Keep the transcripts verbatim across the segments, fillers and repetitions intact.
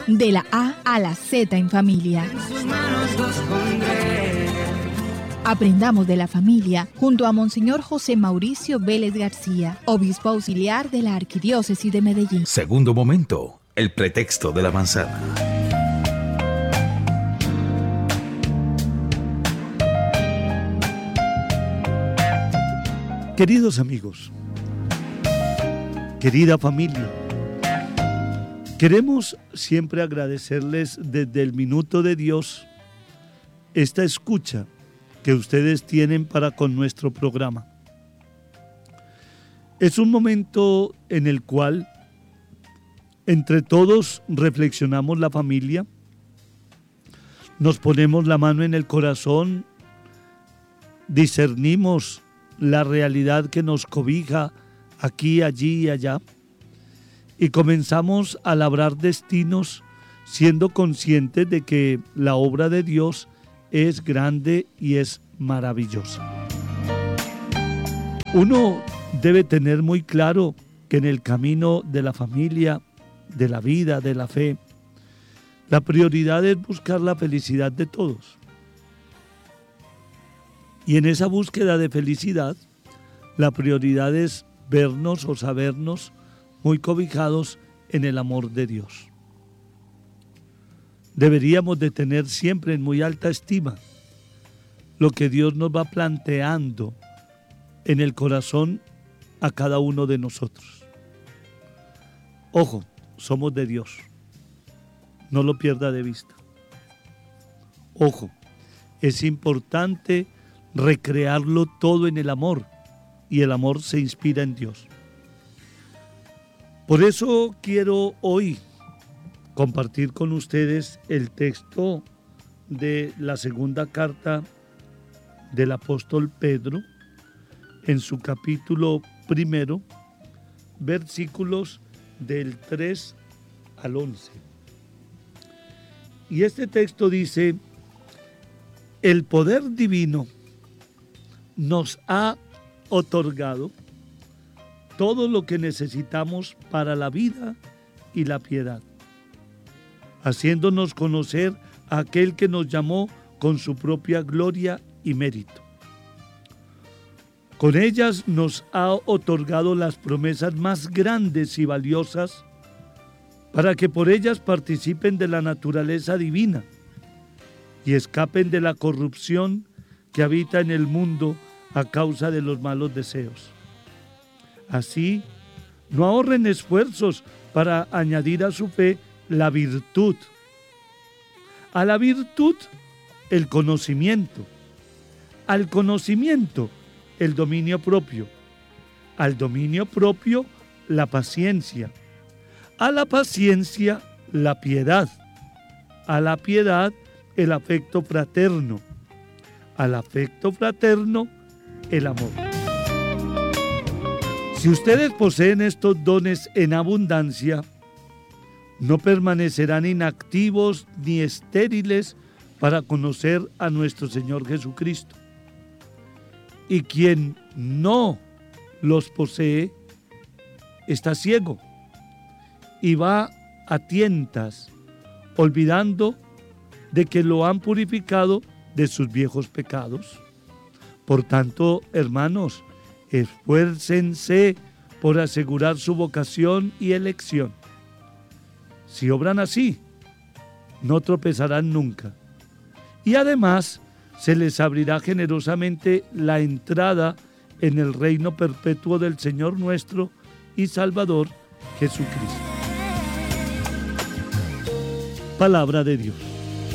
De la A a la Z en familia. En sus manos los pondré. Aprendamos de la familia junto a Monseñor José Mauricio Vélez García, obispo auxiliar de la Arquidiócesis de Medellín. Segundo momento, el pretexto de la manzana. Queridos amigos, querida familia, queremos siempre agradecerles desde el Minuto de Dios esta escucha que ustedes tienen para con nuestro programa. Es un momento en el cual entre todos reflexionamos la familia, nos ponemos la mano en el corazón, discernimos la realidad que nos cobija aquí, allí y allá, y comenzamos a labrar destinos siendo conscientes de que la obra de Dios es grande y es maravillosa. Uno debe tener muy claro que en el camino de la familia, de la vida, de la fe, la prioridad es buscar la felicidad de todos. Y en esa búsqueda de felicidad, la prioridad es vernos o sabernos muy cobijados en el amor de Dios. Deberíamos de tener siempre en muy alta estima lo que Dios nos va planteando en el corazón a cada uno de nosotros. Ojo, somos de Dios. No lo pierda de vista. Ojo, es importante recrearlo todo en el amor, y el amor se inspira en Dios. Por eso quiero hoy compartir con ustedes el texto de la segunda carta del apóstol Pedro, en su capítulo primero, versículos del tres al once. Y este texto dice: el poder divino nos ha otorgado todo lo que necesitamos para la vida y la piedad, haciéndonos conocer a aquel que nos llamó con su propia gloria y mérito. Con ellas nos ha otorgado las promesas más grandes y valiosas para que por ellas participen de la naturaleza divina y escapen de la corrupción que habita en el mundo a causa de los malos deseos. Así, no ahorren esfuerzos para añadir a su fe la virtud. A la virtud, el conocimiento. Al conocimiento, el dominio propio. Al dominio propio, la paciencia. A la paciencia, la piedad. A la piedad, el afecto fraterno. Al afecto fraterno, el amor. Si ustedes poseen estos dones en abundancia, no permanecerán inactivos ni estériles para conocer a nuestro Señor Jesucristo. Y quien no los posee está ciego y va a tientas, olvidando de que lo han purificado de sus viejos pecados. Por tanto, hermanos, esfuércense por asegurar su vocación y elección. Si obran así, no tropezarán nunca. Y además, se les abrirá generosamente la entrada en el reino perpetuo del Señor nuestro y Salvador Jesucristo. Palabra de Dios.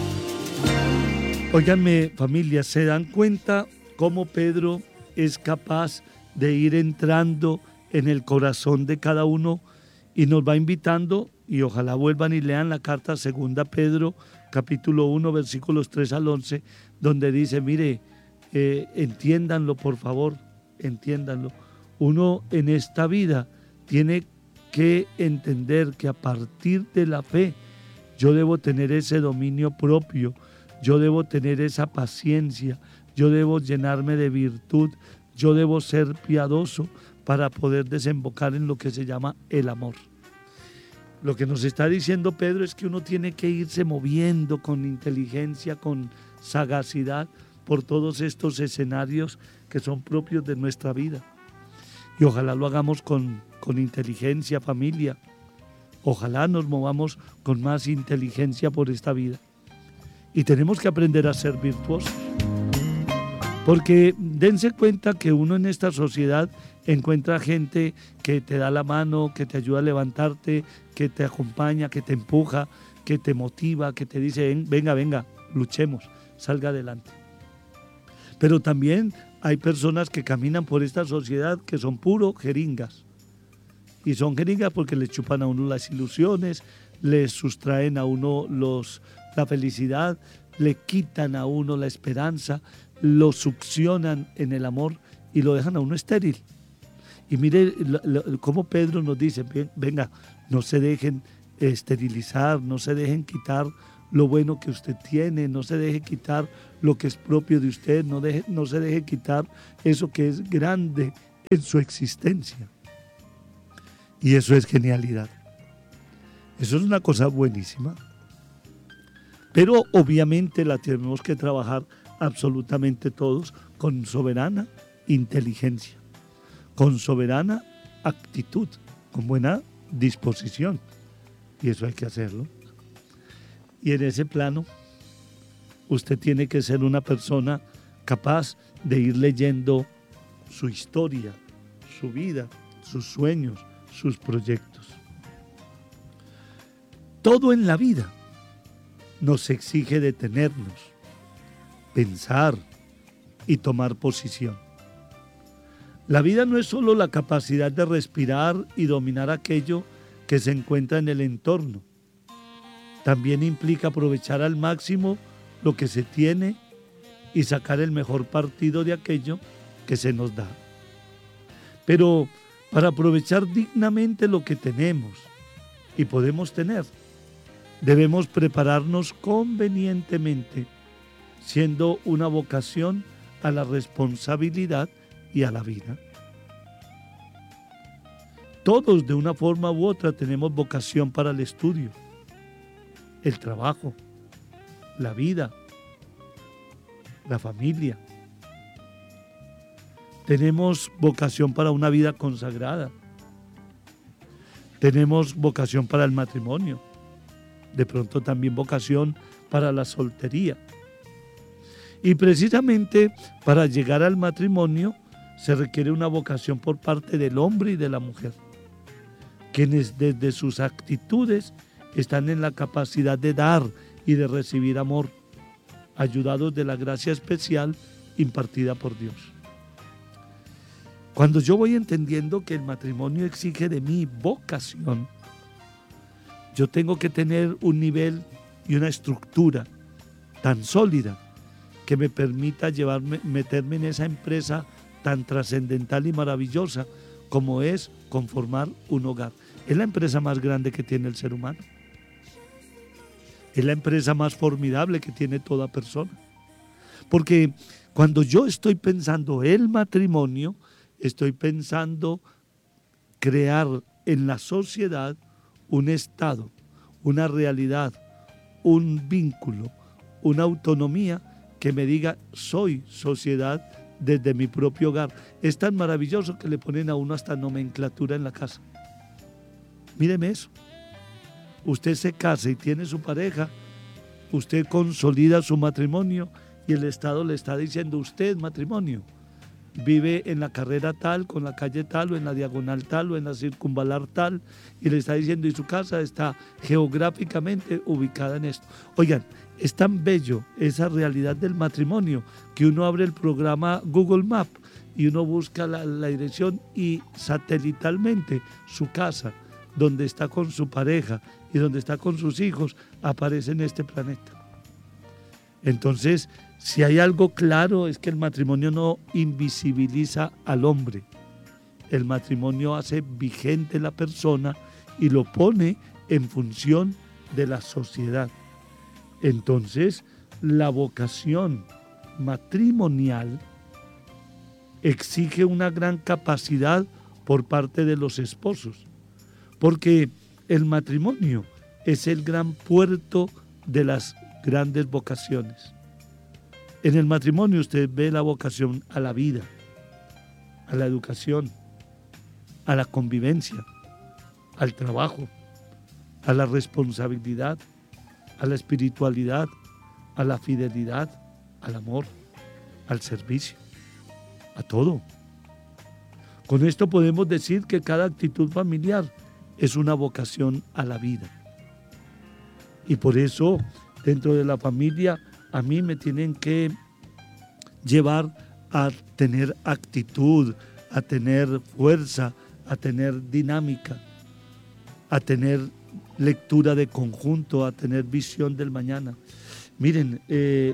Óiganme, familia, ¿se dan cuenta cómo Pedro es capaz de ir entrando en el corazón de cada uno y nos va invitando? Y ojalá vuelvan y lean la carta segunda Pedro, capítulo uno, versículos tres al once, donde dice, mire, eh, entiéndanlo por favor, entiéndanlo. Uno en esta vida tiene que entender que a partir de la fe yo debo tener ese dominio propio, yo debo tener esa paciencia, yo debo llenarme de virtud, yo debo ser piadoso para poder desembocar en lo que se llama el amor. Lo que nos está diciendo Pedro es que uno tiene que irse moviendo con inteligencia, con sagacidad por todos estos escenarios que son propios de nuestra vida. Y ojalá lo hagamos con, con inteligencia, familia. Ojalá nos movamos con más inteligencia por esta vida. Y tenemos que aprender a ser virtuosos. Porque dense cuenta que uno en esta sociedad encuentra gente que te da la mano, que te ayuda a levantarte, que te acompaña, que te empuja, que te motiva, que te dice, venga, venga, luchemos, salga adelante. Pero también hay personas que caminan por esta sociedad que son puro jeringas. Y son jeringas porque le chupan a uno las ilusiones, le sustraen a uno los, la felicidad, le quitan a uno la esperanza, lo succionan en el amor y lo dejan a uno estéril. Y mire cómo Pedro nos dice, venga, no se dejen esterilizar, no se dejen quitar lo bueno que usted tiene, no se deje quitar lo que es propio de usted, no, deje, no se deje quitar eso que es grande en su existencia. Y eso es genialidad. Eso es una cosa buenísima. Pero obviamente la tenemos que trabajar absolutamente todos con soberana inteligencia, con soberana actitud, con buena disposición. Y eso hay que hacerlo. Y en ese plano, usted tiene que ser una persona capaz de ir leyendo su historia, su vida, sus sueños, sus proyectos. Todo en la vida nos exige detenernos, pensar y tomar posición. La vida no es solo la capacidad de respirar y dominar aquello que se encuentra en el entorno. También implica aprovechar al máximo lo que se tiene y sacar el mejor partido de aquello que se nos da. Pero para aprovechar dignamente lo que tenemos y podemos tener, debemos prepararnos convenientemente, siendo una vocación a la responsabilidad y a la vida. Todos de una forma u otra tenemos vocación para el estudio, el trabajo, la vida, la familia. Tenemos vocación para una vida consagrada. Tenemos vocación para el matrimonio. De pronto también vocación para la soltería. Y precisamente para llegar al matrimonio se requiere una vocación por parte del hombre y de la mujer, quienes desde sus actitudes están en la capacidad de dar y de recibir amor, ayudados de la gracia especial impartida por Dios. Cuando yo voy entendiendo que el matrimonio exige de mí vocación, yo tengo que tener un nivel y una estructura tan sólida que me permita llevarme, meterme en esa empresa tan trascendental y maravillosa como es conformar un hogar. Es la empresa más grande que tiene el ser humano. Es la empresa más formidable que tiene toda persona. Porque cuando yo estoy pensando el matrimonio, estoy pensando crear en la sociedad un estado, una realidad, un vínculo, una autonomía que me diga soy sociedad desde mi propio hogar. Es tan maravilloso que le ponen a uno hasta nomenclatura en la casa. Míreme eso. Usted se casa y tiene su pareja, usted consolida su matrimonio y el Estado le está diciendo usted matrimonio. Vive en la carrera tal, con la calle tal, o en la diagonal tal, o en la circunvalar tal, y le está diciendo, y su casa está geográficamente ubicada en esto. Oigan, es tan bello esa realidad del matrimonio que uno abre el programa Google Maps y uno busca la, la dirección y satelitalmente su casa, donde está con su pareja y donde está con sus hijos, aparece en este planeta. Entonces, si hay algo claro es que el matrimonio no invisibiliza al hombre. El matrimonio hace vigente la persona y lo pone en función de la sociedad. Entonces, la vocación matrimonial exige una gran capacidad por parte de los esposos, porque el matrimonio es el gran puerto de las grandes vocaciones. En el matrimonio usted ve la vocación a la vida, a la educación, a la convivencia, al trabajo, a la responsabilidad, a la espiritualidad, a la fidelidad, al amor, al servicio, a todo. Con esto podemos decir que cada actitud familiar es una vocación a la vida. Y por eso, dentro de la familia, a mí me tienen que llevar a tener actitud, a tener fuerza, a tener dinámica, a tener lectura de conjunto, a tener visión del mañana. Miren, eh,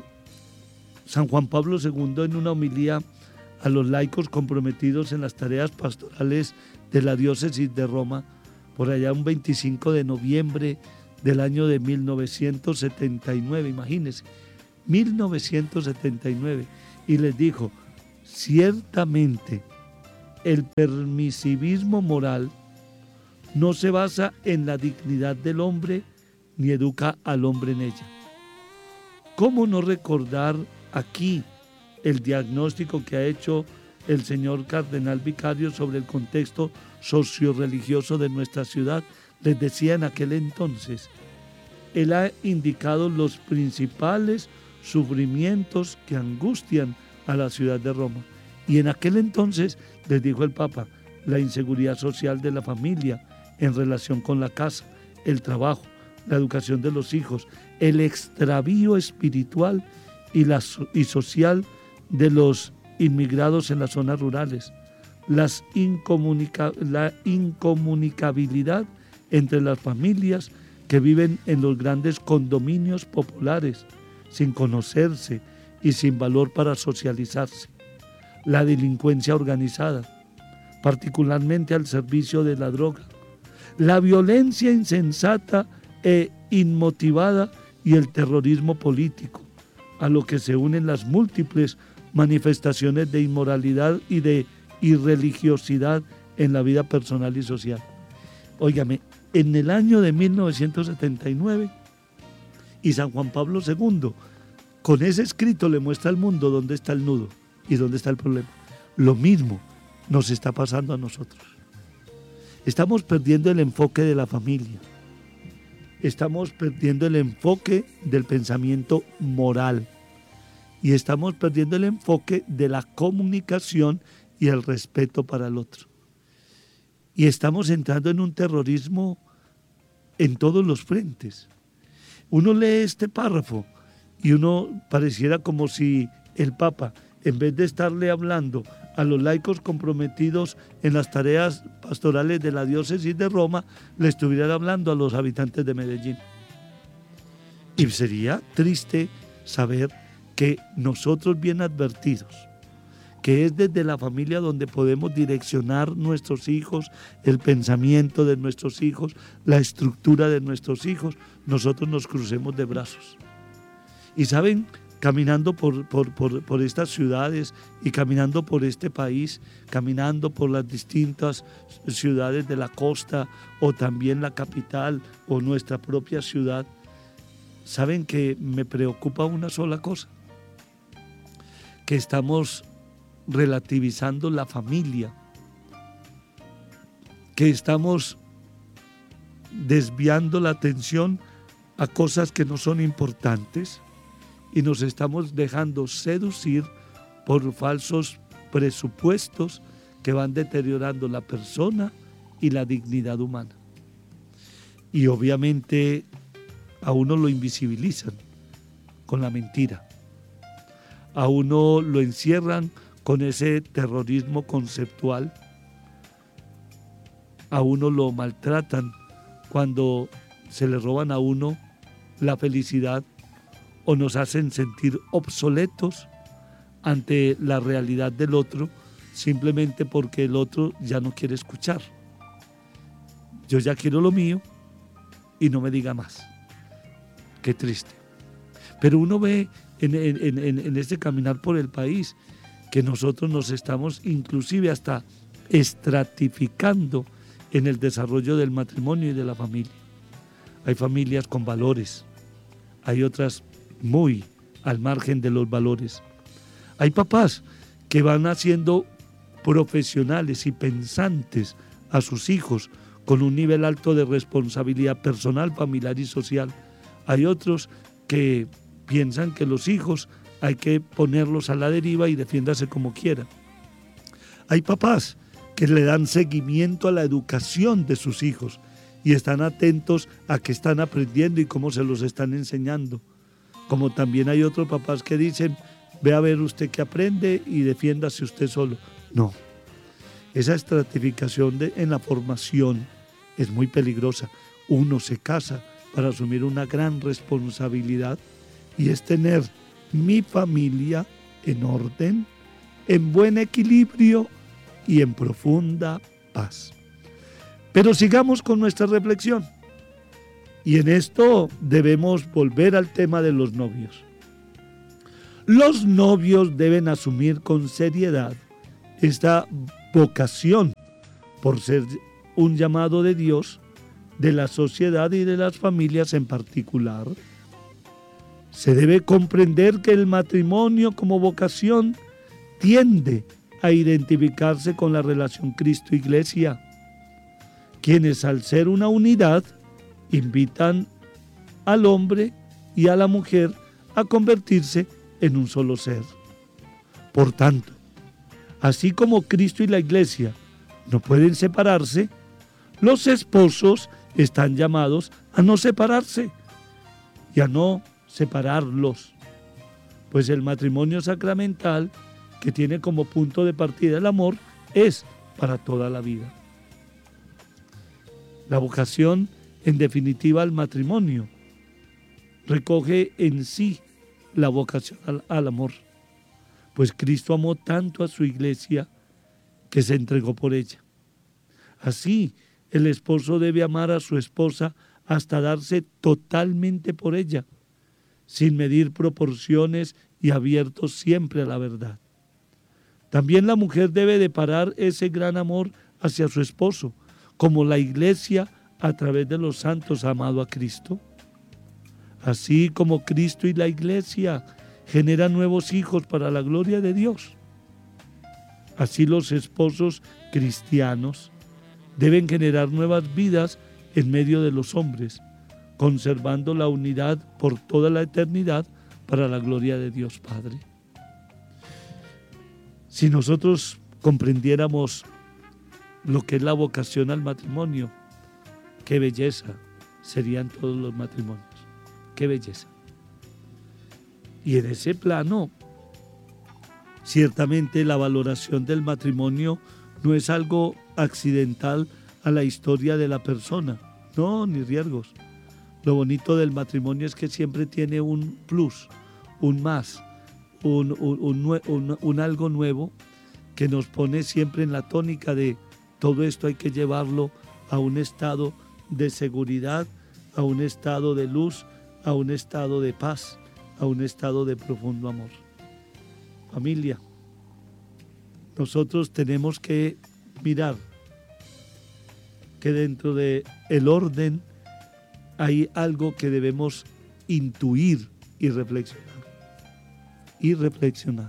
San Juan Pablo segundo en una homilía a los laicos comprometidos en las tareas pastorales de la diócesis de Roma, por allá un veinticinco de noviembre del año de mil novecientos setenta y nueve, imagínense, mil novecientos setenta y nueve, y les dijo: ciertamente el permisivismo moral no se basa en la dignidad del hombre ni educa al hombre en ella. ¿Cómo no recordar aquí el diagnóstico que ha hecho el señor cardenal vicario sobre el contexto socio-religioso de nuestra ciudad? Les decía en aquel entonces, él ha indicado los principales sufrimientos que angustian a la ciudad de Roma. Y en aquel entonces les dijo el Papa: la inseguridad social de la familia en relación con la casa, el trabajo, la educación de los hijos, el extravío espiritual y, la, y social de los inmigrados en las zonas rurales, las incomunica, la incomunicabilidad entre las familias que viven en los grandes condominios populares, sin conocerse y sin valor para socializarse, la delincuencia organizada, particularmente al servicio de la droga, la violencia insensata e inmotivada y el terrorismo político, a lo que se unen las múltiples manifestaciones de inmoralidad y de irreligiosidad en la vida personal y social. Óigame, en el año de mil novecientos setenta y nueve, y San Juan Pablo segundo, con ese escrito le muestra al mundo dónde está el nudo y dónde está el problema. Lo mismo nos está pasando a nosotros. Estamos perdiendo el enfoque de la familia. Estamos perdiendo el enfoque del pensamiento moral. Y estamos perdiendo el enfoque de la comunicación y el respeto para el otro. Y estamos entrando en un terrorismo en todos los frentes. Uno lee este párrafo y uno pareciera como si el Papa, en vez de estarle hablando a los laicos comprometidos en las tareas pastorales de la diócesis de Roma, le estuviera hablando a los habitantes de Medellín. Y sería triste saber que nosotros, bien advertidos, que es desde la familia donde podemos direccionar nuestros hijos, el pensamiento de nuestros hijos, la estructura de nuestros hijos, nosotros nos crucemos de brazos. Y saben, caminando por, por, por, por estas ciudades y caminando por este país, caminando por las distintas ciudades de la costa o también la capital o nuestra propia ciudad, saben que me preocupa una sola cosa, que estamos relativizando la familia, que estamos desviando la atención a cosas que no son importantes y nos estamos dejando seducir por falsos presupuestos que van deteriorando la persona y la dignidad humana. Y obviamente a uno lo invisibilizan con la mentira, a uno lo encierran con ese terrorismo conceptual, a uno lo maltratan cuando se le roban a uno la felicidad o nos hacen sentir obsoletos ante la realidad del otro simplemente porque el otro ya no quiere escuchar. Yo ya quiero lo mío y no me diga más. Qué triste. Pero uno ve en, en, en, en este caminar por el país que nosotros nos estamos inclusive hasta estratificando en el desarrollo del matrimonio y de la familia. Hay familias con valores, hay otras muy al margen de los valores. Hay papás que van haciendo profesionales y pensantes a sus hijos con un nivel alto de responsabilidad personal, familiar y social. Hay otros que piensan que los hijos hay que ponerlos a la deriva y defiéndase como quiera. Hay papás que le dan seguimiento a la educación de sus hijos y están atentos a qué están aprendiendo y cómo se los están enseñando. Como también hay otros papás que dicen, ve a ver usted qué aprende y defiéndase usted solo. No, esa estratificación de, en la formación es muy peligrosa. Uno se casa para asumir una gran responsabilidad y es tener mi familia en orden, en buen equilibrio y en profunda paz. Pero sigamos con nuestra reflexión. Y en esto debemos volver al tema de los novios. Los novios deben asumir con seriedad esta vocación por ser un llamado de Dios, de la sociedad y de las familias en particular. Se debe comprender que el matrimonio como vocación tiende a identificarse con la relación Cristo-Iglesia, quienes al ser una unidad invitan al hombre y a la mujer a convertirse en un solo ser. Por tanto, así como Cristo y la Iglesia no pueden separarse, los esposos están llamados a no separarse y a no separarlos, pues el matrimonio sacramental, que tiene como punto de partida el amor, es para toda la vida. La vocación, en definitiva, al matrimonio, recoge en sí la vocación al, al amor, pues Cristo amó tanto a su iglesia que se entregó por ella. Así, el esposo debe amar a su esposa hasta darse totalmente por ella, sin medir proporciones y abierto siempre a la verdad. También la mujer debe de parar ese gran amor hacia su esposo, como la iglesia a través de los santos ha amado a Cristo. Así como Cristo y la iglesia generan nuevos hijos para la gloria de Dios, así los esposos cristianos deben generar nuevas vidas en medio de los hombres, conservando la unidad por toda la eternidad para la gloria de Dios Padre. Si nosotros comprendiéramos lo que es la vocación al matrimonio, qué belleza serían todos los matrimonios, qué belleza. Y en ese plano, ciertamente la valoración del matrimonio no es algo accidental a la historia de la persona, no, ni riesgos. Lo bonito del matrimonio es que siempre tiene un plus, un más, un, un, un, un, un algo nuevo que nos pone siempre en la tónica de todo esto hay que llevarlo a un estado de seguridad, a un estado de luz, a un estado de paz, a un estado de profundo amor. Familia, nosotros tenemos que mirar que dentro de el orden hay algo que debemos intuir y reflexionar. Y reflexionar.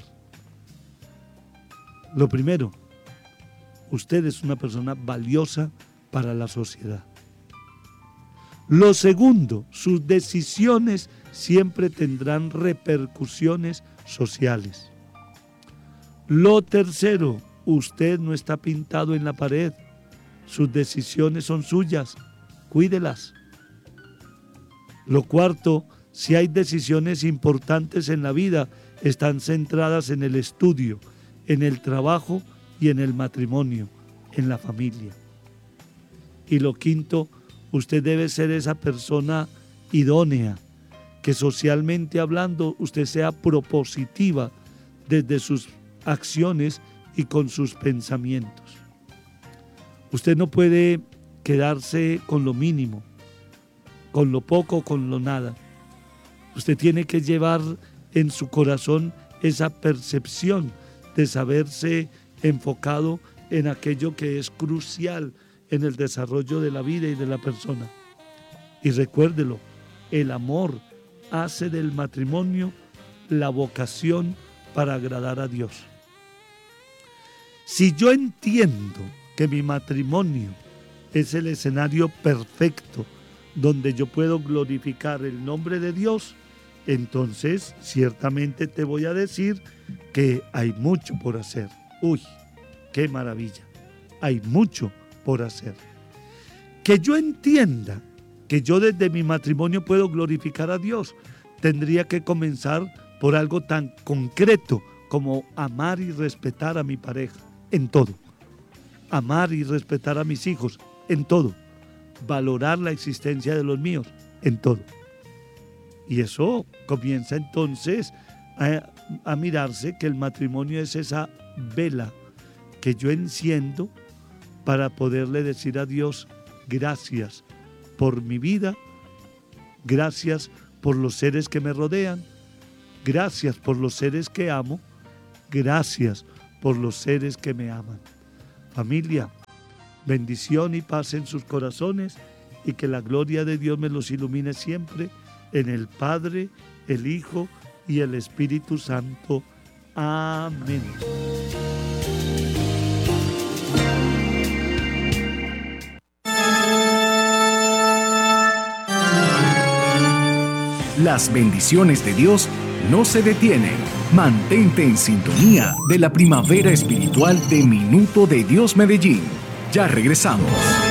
Lo primero, usted es una persona valiosa para la sociedad. Lo segundo, sus decisiones siempre tendrán repercusiones sociales. Lo tercero, usted no está pintado en la pared. Sus decisiones son suyas. Cuídelas. Lo cuarto, si hay decisiones importantes en la vida, están centradas en el estudio, en el trabajo y en el matrimonio, en la familia. Y lo quinto, usted debe ser esa persona idónea, que socialmente hablando usted sea propositiva desde sus acciones y con sus pensamientos. Usted no puede quedarse con lo mínimo, con lo poco, con lo nada. Usted tiene que llevar en su corazón esa percepción de saberse enfocado en aquello que es crucial en el desarrollo de la vida y de la persona. Y recuérdelo, el amor hace del matrimonio la vocación para agradar a Dios. Si yo entiendo que mi matrimonio es el escenario perfecto donde yo puedo glorificar el nombre de Dios, entonces ciertamente te voy a decir que hay mucho por hacer. Uy, qué maravilla, hay mucho por hacer. Que yo entienda que yo desde mi matrimonio puedo glorificar a Dios, tendría que comenzar por algo tan concreto como amar y respetar a mi pareja en todo. Amar y respetar a mis hijos en todo. Valorar la existencia de los míos en todo. Y eso comienza entonces a, a mirarse que el matrimonio es esa vela que yo enciendo para poderle decir a Dios gracias por mi vida, gracias por los seres que me rodean, gracias por los seres que amo, gracias por los seres que me aman. Familia, bendición y paz en sus corazones y que la gloria de Dios me los ilumine siempre en el Padre, el Hijo y el Espíritu Santo. Amén. Las bendiciones de Dios no se detienen. Mantente en sintonía de la primavera espiritual de Minuto de Dios Medellín. Ya regresamos.